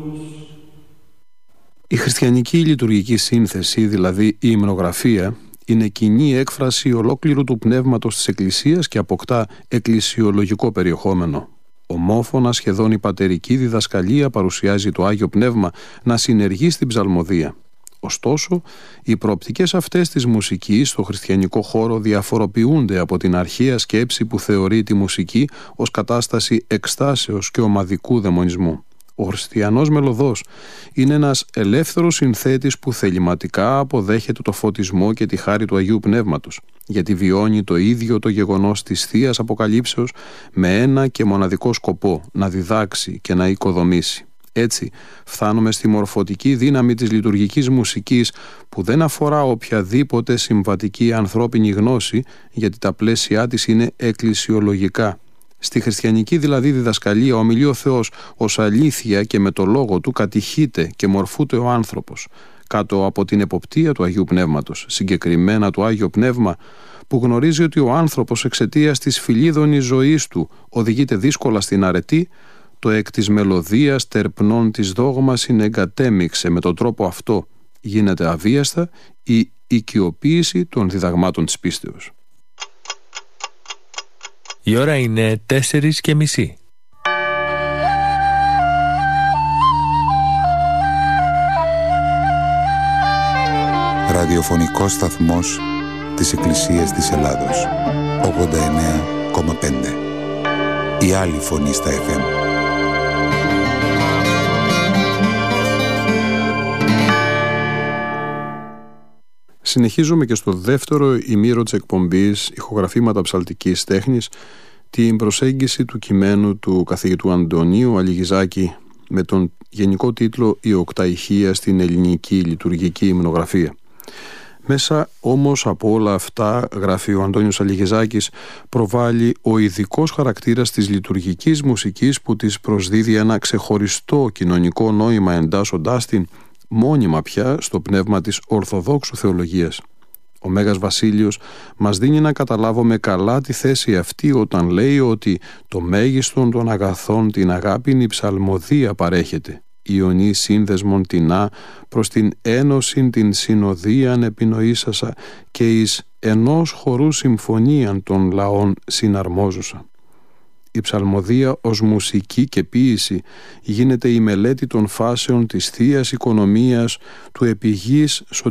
Η χριστιανική λειτουργική σύνθεση, δηλαδή η υμνογραφία, είναι κοινή έκφραση ολόκληρου του πνεύματος της Εκκλησίας και αποκτά εκκλησιολογικό περιεχόμενο. Ομόφωνα σχεδόν η πατερική διδασκαλία παρουσιάζει το Άγιο Πνεύμα να συνεργεί στην ψαλμοδία. Ωστόσο, οι προοπτικές αυτές της μουσικής στο χριστιανικό χώρο διαφοροποιούνται από την αρχαία σκέψη που θεωρεί τη μουσική ως κατάσταση εκστάσεως και ομαδικού δαιμονισμού. Ο χριστιανός μελωδός είναι ένας ελεύθερος συνθέτης που θεληματικά αποδέχεται το φωτισμό και τη χάρη του Αγίου Πνεύματος, γιατί βιώνει το ίδιο το γεγονός της Θείας Αποκαλύψεως με ένα και μοναδικό σκοπό, να διδάξει και να οικοδομήσει. Έτσι, φτάνουμε στη μορφωτική δύναμη της λειτουργικής μουσικής που δεν αφορά οποιαδήποτε συμβατική ανθρώπινη γνώση, γιατί τα πλαίσια της είναι εκκλησιολογικά. Στη χριστιανική δηλαδή διδασκαλία ομιλεί ο Θεός ως αλήθεια και με το λόγο του κατηχείται και μορφούται ο άνθρωπος, κάτω από την εποπτεία του Αγίου Πνεύματος, συγκεκριμένα το Άγιο Πνεύμα, που γνωρίζει ότι ο άνθρωπος εξαιτίας της φιλίδωνης ζωής του οδηγείται δύσκολα στην αρετή, το εκ της μελωδίας τερπνών της δόγμας συνεγκατέμιξε με τον τρόπο αυτό, γίνεται αβίαστα η οικειοποίηση των διδαγμάτων της πίστεως. Η ώρα είναι 4:30. Ραδιοφωνικός σταθμός της Εκκλησίας της Ελλάδος, 89,5. Η άλλη φωνή στα FM. Συνεχίζουμε και στο δεύτερο ημίρο της εκπομπής «Ηχογραφήματα ψαλτικής τέχνης» την προσέγγιση του κειμένου του καθηγητού Αντωνίου Αλιγιζάκη με τον γενικό τίτλο «Η οκταηχεία στην ελληνική λειτουργική υμνογραφία». Μέσα όμως από όλα αυτά, γράφει ο Αντώνιος Αλιγιζάκης, προβάλλει ο ειδικός χαρακτήρας της λειτουργικής μουσικής που της προσδίδει ένα ξεχωριστό κοινωνικό νόημα, εντάσσοντάς την μόνιμα πια στο πνεύμα της Ορθοδόξου θεολογίας. Ο Μέγας Βασίλειος μας δίνει να καταλάβουμε καλά τη θέση αυτή όταν λέει ότι το μέγιστον των αγαθών την αγάπην η ψαλμοδία παρέχεται, ιονή σύνδεσμον τεινά προς την ένωσιν την συνοδίαν επινοήσασα και εις ενός χορού συμφωνίαν των λαών συναρμόζουσα. Η ψαλμοδία ως μουσική και ποίηση γίνεται η μελέτη των φάσεων της Θείας Οικονομίας του επιγείς